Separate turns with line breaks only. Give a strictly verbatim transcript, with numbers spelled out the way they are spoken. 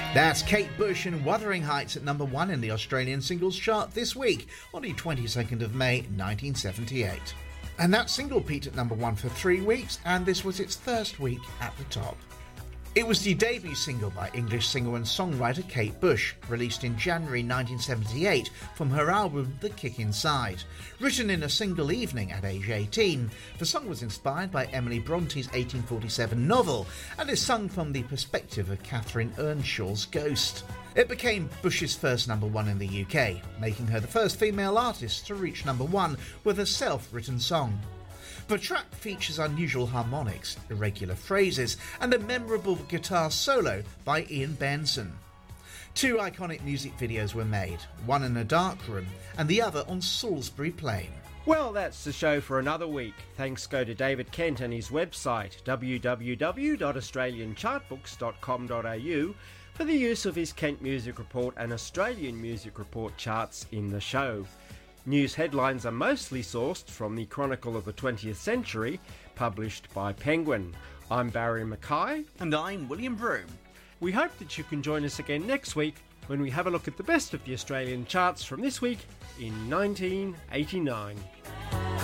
That's Kate Bush and Wuthering Heights at number one in the Australian singles chart this week, on the twenty-second of May nineteen seventy-eight. And that single peaked at number one for three weeks, and this was its first week at the top. It was the debut single by English singer and songwriter Kate Bush, released in January nineteen seventy-eight from her album The Kick Inside. Written in a single evening at age eighteen, the song was inspired by Emily Bronte's eighteen forty-seven novel and is sung from the perspective of Catherine Earnshaw's ghost. It became Bush's first number one in the U K, making her the first female artist to reach number one with a self-written song. The track features unusual harmonics, irregular phrases, and a memorable guitar solo by Ian Benson. Two iconic music videos were made, one in a dark room and the other on Salisbury Plain.
Well, that's the show for another week. Thanks go to David Kent and his website, w w w dot australian chart books dot com dot a u, for the use of his Kent Music Report and Australian Music Report charts in the show. News headlines are mostly sourced from the Chronicle of the twentieth Century, published by Penguin. I'm Barry Mackay.
And I'm William Broome.
We hope that you can join us again next week when we have a look at the best of the Australian charts from this week in nineteen eighty-nine.